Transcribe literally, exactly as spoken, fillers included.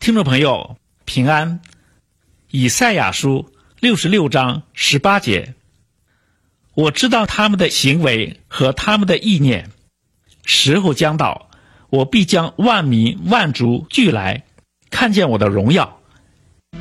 听众朋友平安。以赛亚书六十六章十八节，我知道他们的行为和他们的意念，时候将到，我必将万民万族聚来，看见我的荣耀。